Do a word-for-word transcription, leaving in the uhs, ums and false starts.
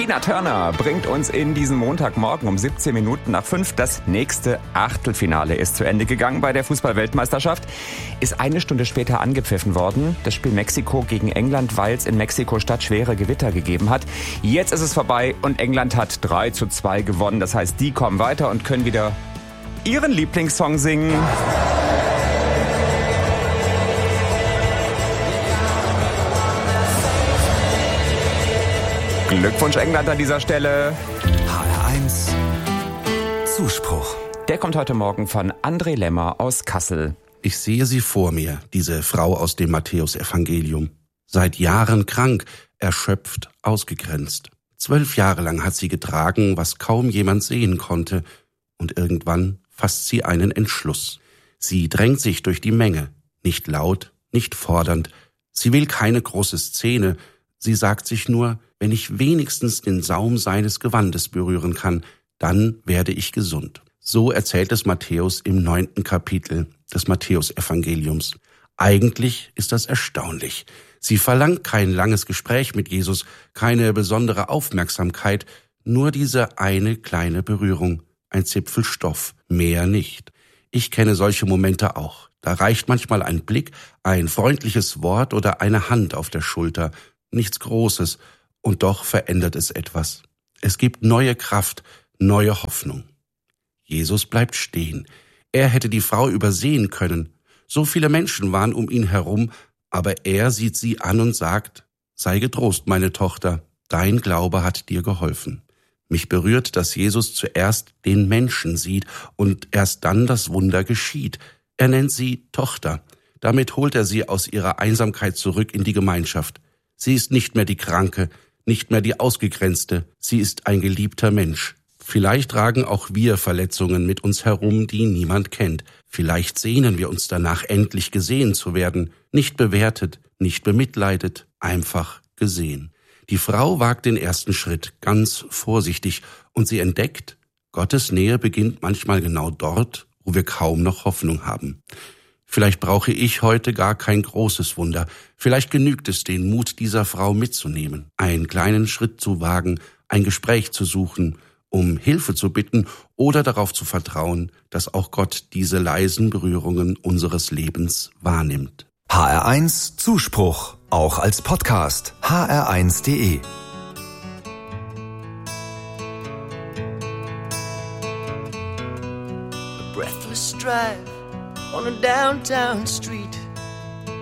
Tina Turner bringt uns in diesen Montagmorgen um siebzehn Minuten nach fünf. Das nächste Achtelfinale ist zu Ende gegangen bei der Fußball-Weltmeisterschaft. Ist eine Stunde später angepfiffen worden. Das Spiel Mexiko gegen England, weil es in Mexiko-Stadt schwere Gewitter gegeben hat. Jetzt ist es vorbei und England hat drei zu zwei gewonnen. Das heißt, die kommen weiter und können wieder ihren Lieblingssong singen. Glückwunsch England an dieser Stelle. H R eins Zuspruch. Der kommt heute Morgen von André Lemmer aus Kassel. Ich sehe sie vor mir, diese Frau aus dem Matthäusevangelium. Seit Jahren krank, erschöpft, ausgegrenzt. Zwölf Jahre lang hat sie getragen, was kaum jemand sehen konnte. Und irgendwann fasst sie einen Entschluss. Sie drängt sich durch die Menge. Nicht laut, nicht fordernd. Sie will keine große Szene. Sie sagt sich nur, wenn ich wenigstens den Saum seines Gewandes berühren kann, dann werde ich gesund. So erzählt es Matthäus im neunten Kapitel des Matthäusevangeliums. Eigentlich ist das erstaunlich. Sie verlangt kein langes Gespräch mit Jesus, keine besondere Aufmerksamkeit, nur diese eine kleine Berührung, ein Zipfel Stoff, mehr nicht. Ich kenne solche Momente auch. Da reicht manchmal ein Blick, ein freundliches Wort oder eine Hand auf der Schulter. Nichts Großes, und doch verändert es etwas. Es gibt neue Kraft, neue Hoffnung. Jesus bleibt stehen. Er hätte die Frau übersehen können. So viele Menschen waren um ihn herum, aber er sieht sie an und sagt, sei getrost, meine Tochter, dein Glaube hat dir geholfen. Mich berührt, dass Jesus zuerst den Menschen sieht und erst dann das Wunder geschieht. Er nennt sie Tochter. Damit holt er sie aus ihrer Einsamkeit zurück in die Gemeinschaft. Sie ist nicht mehr die Kranke, nicht mehr die Ausgegrenzte. Sie ist ein geliebter Mensch. Vielleicht tragen auch wir Verletzungen mit uns herum, die niemand kennt. Vielleicht sehnen wir uns danach, endlich gesehen zu werden. Nicht bewertet, nicht bemitleidet, einfach gesehen. Die Frau wagt den ersten Schritt, ganz vorsichtig, und sie entdeckt, Gottes Nähe beginnt manchmal genau dort, wo wir kaum noch Hoffnung haben. Vielleicht brauche ich heute gar kein großes Wunder. Vielleicht genügt es, den Mut dieser Frau mitzunehmen, einen kleinen Schritt zu wagen, ein Gespräch zu suchen, um Hilfe zu bitten oder darauf zu vertrauen, dass auch Gott diese leisen Berührungen unseres Lebens wahrnimmt. H R eins Zuspruch, auch als Podcast. h r eins punkt d e Breathless drive on a downtown street.